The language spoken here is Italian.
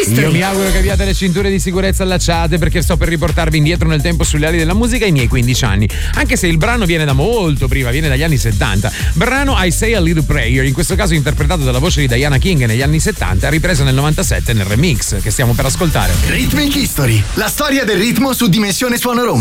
History. Io mi auguro che abbiate le cinture di sicurezza allacciate, perché sto per riportarvi indietro nel tempo sulle ali della musica ai miei 15 anni. Anche se il brano viene da molto prima, viene dagli anni 70. Brano I Say a Little Prayer, in questo caso interpretato dalla voce di Diana King negli anni 70, ripresa nel 97 nel remix che stiamo per ascoltare. Rhythmic History, la storia del ritmo su Dimensione Suono Roma.